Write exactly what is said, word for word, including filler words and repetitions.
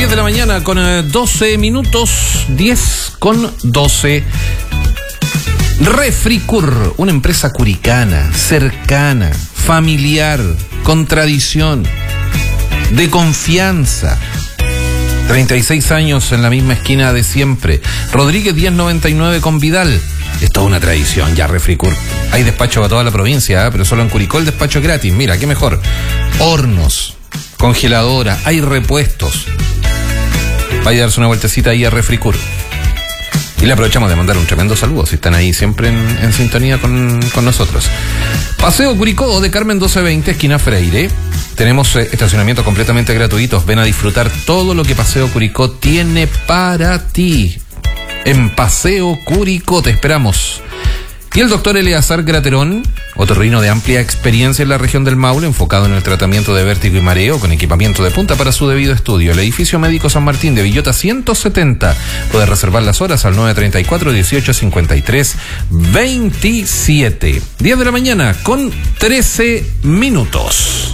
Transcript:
diez de la mañana con eh, doce minutos, diez con doce. Refricur, una empresa curicana, cercana, familiar, con tradición, de confianza. treinta y seis años en la misma esquina de siempre. Rodríguez diez noventa y nueve con Vidal. Es toda una tradición ya Refricur. Hay despacho para toda la provincia, ¿eh? Pero solo en Curicó el despacho es gratis. Mira, qué mejor. Hornos, congeladora, hay repuestos. Vaya a darse una vueltecita ahí a Refricur. Y le aprovechamos de mandar un tremendo saludo, si están ahí siempre en, en sintonía con, con nosotros. Paseo Curicó de Carmen doce veinte, esquina Freire. Tenemos eh, estacionamientos completamente gratuitos. Ven a disfrutar todo lo que Paseo Curicó tiene para ti. En Paseo Curicó te esperamos. Y el doctor Eleazar Graterón, otorrino de amplia experiencia en la región del Maule, enfocado en el tratamiento de vértigo y mareo, con equipamiento de punta para su debido estudio. El edificio médico San Martín de Villota ciento setenta. Puede reservar las horas al nueve treinta y cuatro, dieciocho cincuenta y tres, veintisiete. diez de la mañana con trece minutos.